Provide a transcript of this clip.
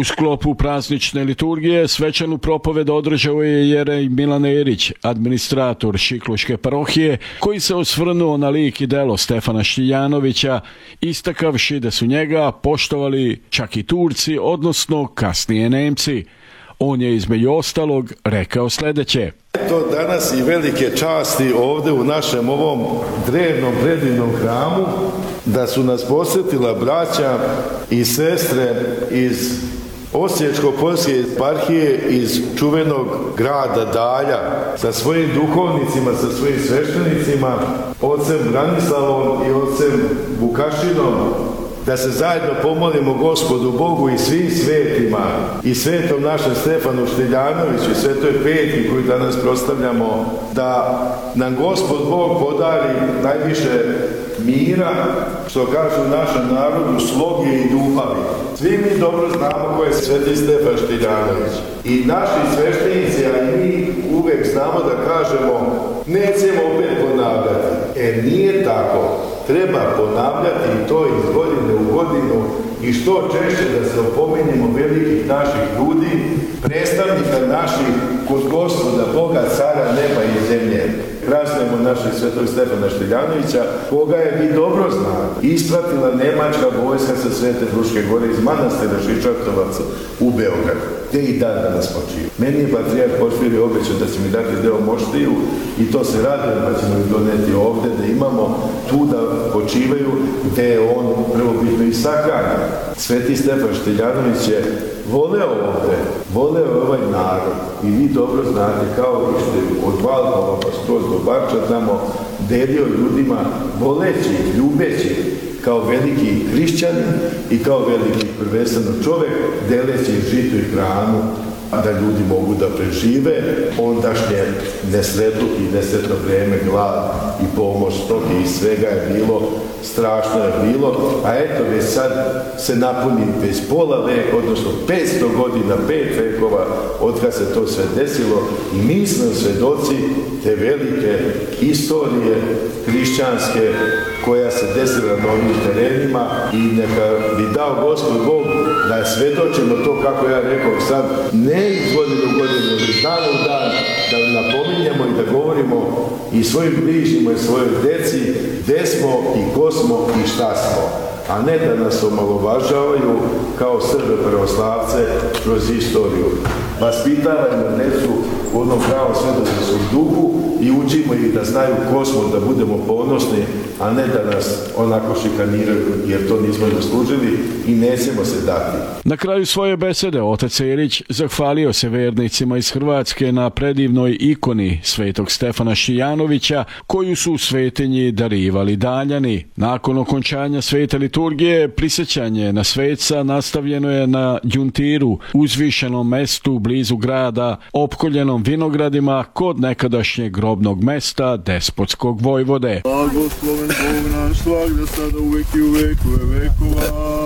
sklopu praznične liturgije svečanu propoved održao je jerej Milan Erić, administrator Šikluške parohije, koji se osvrnuo na lik i delo Stefana Štiljanovića, istakavši da su njega poštovali čak i Turci, odnosno kasnije Nemci. On je između ostalog rekao sljedeće. Eto danas i velike časti ovdje u našem ovom drevnom predivnom hramu da su nas posjetila braća i sestre iz Osječko-poljske eparhije, iz čuvenog grada Dalja, sa svojim duhovnicima, sa svojim sveštenicima, ocem Branislavom i ocem Vukašinom, da se zajedno pomolimo Gospodu Bogu i svim svetima i svetom našem Stefanu Štiljanoviću i svetoj Petri koju danas proslavljamo, da nam Gospod Bog podari najviše mira, što kažu u našem narodu, sloge i ljubavi. Svi mi dobro znamo ko je sveti Stefan Štiljanović. I naši sveštenici, a i mi uvek znamo da kažemo nećemo opet ponavljati. Nije tako. Treba ponavljati i to iz godine u godinu i što češće da se opominjemo velikih naših ljudi, predstavnika naših kod Gospoda Boga, cara neba i zemlje. Praznujemo našeg svetog Stefana Štiljanovića, koga je, vi dobro znate, ispratila nemačka vojska sa Svete Fruške gore iz manastira Šičartovaca u Beograd, gdje i dan danas počiva. Meni je patrijarh Porfirije obećao da će mi dati deo moštiju i to se raduje, pa ćemo ih doneti ovdje, da imamo tu da počivaju, gdje je on prvobitno i sahranjen. Sveti Stefan Štiljanović je voleo ovdje, voleo ovaj narod i vi dobro znate, kao što je od Valpova pa skroz do Bača tamo delio ljudima, voleći, ljubeći kao veliki hrišćanin i kao veliki prvenstveno čovjek, deleći žitu i hranu, a da ljudi mogu da prežive ondašnje nesretu i nesretno vrijeme, glad i pomoć stoke i svega je bilo, strašno je bilo, a eto već sad se napuni već pola veka, odnosno 500 godina, 5 vekova od kad se to sve desilo i mi smo svedoci te velike istorije hrišćanske koja se desila na ovim terenima i neka bi dao Gospod Bog da svedočimo to, kako ja rekao sad, ne iz godine u godinu, već dan u dan, da napominjemo i da govorimo i svojim bližnjima i svojoj deci gdje smo i ko smo i šta smo, a ne da nas omalovažavaju kao Srbe pravoslavce kroz istoriju. Vaspitavajmo djecu u onom pravom svetosti duhu i učimo ih da znaju ko smo, da budemo ponosni, a ne da nas onako šikaniraju, jer to nismo zaslužili i nećemo se dati. Na kraju svoje besede otac Erić zahvalio se vernicima iz Hrvatske na predivnoj ikoni svetog Stefana Štiljanovića koju su u svetinji darivali Daljani. Nakon okončanja svete liturgije prisjećanje na sveca nastavljeno je na Đuntiru, uzvišenom mestu blizu grada, opkoljenom vinogradima kod nekadašnjeg grobnog mesta despotskog vojvode. Blagosloven Bog naš, svagda sada uvek i u vekove vekova.